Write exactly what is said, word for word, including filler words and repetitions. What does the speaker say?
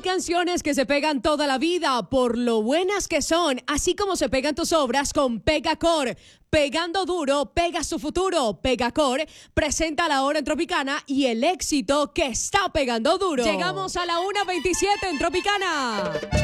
canciones que se pegan toda la vida por lo buenas que son, así como se pegan tus obras con Pegacor. Pegando duro, pega su futuro. Pegacor presenta la hora en Tropicana y el éxito que está pegando duro. Llegamos a la una veintisiete en Tropicana.